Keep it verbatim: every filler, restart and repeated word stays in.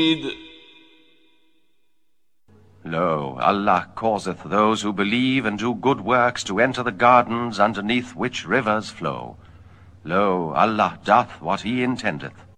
Lo, Allah causeth those who believe and do good works to enter the gardens underneath which rivers flow. Lo, Allah doth what he intendeth.